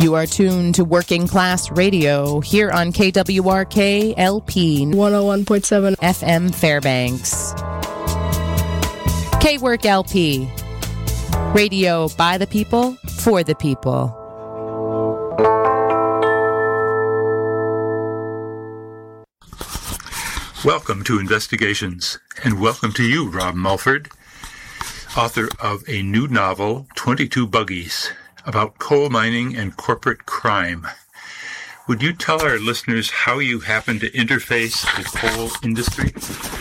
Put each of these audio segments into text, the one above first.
You are tuned to Working Class Radio here on KWRK LP 101.7 FM Fairbanks. KWORK LP, radio by the people, for the people. Welcome to Investigations, and welcome to you, Rob Mulford, author of a new novel, 22 Buggies, about coal mining and corporate crime. Would you tell our listeners how you happen to interface the coal industry?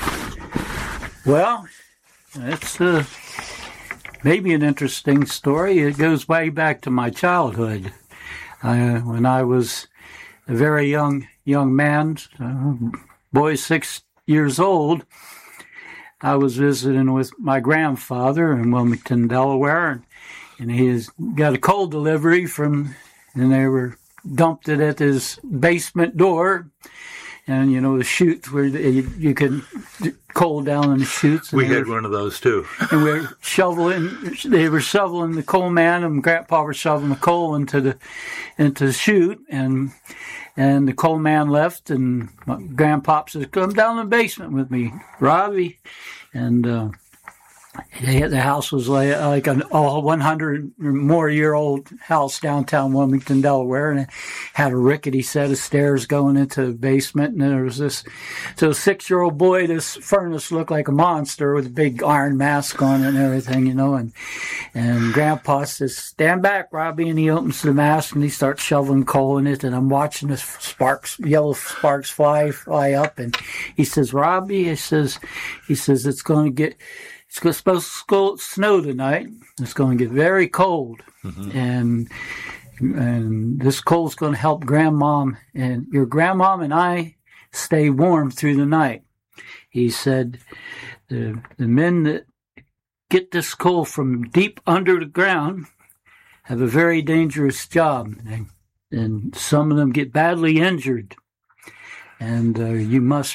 Well, it's maybe an interesting story. It goes way back to my childhood. When I was a very young man, boy 6 years old, I was visiting with my grandfather in Wilmington, Delaware, and he has got a coal delivery and they were dumped it at his basement door. And, you know, the chutes where you could coal down in the chutes. We had one of those, too. And they were shoveling the coal man, and Grandpa was shoveling the coal into the chute. And the coal man left, and my Grandpa says, "Come down in the basement with me, Robbie." And the house was like an 100 or more year old house downtown Wilmington, Delaware, and it had a rickety set of stairs going into the basement. And there was this 6-year-old boy. This furnace looked like a monster with a big iron mask on it and everything, you know. And Grandpa says, "Stand back, Robbie," and he opens the mask and he starts shoveling coal in it. And I'm watching the yellow sparks fly up. And he says, "Robbie," he says, "it's supposed to snow tonight. It's going to get very cold, and this coal's going to help Grandmom and your Grandmom and I stay warm through the night." He said, "The men that get this coal from deep under the ground have a very dangerous job, and some of them get badly injured, and you must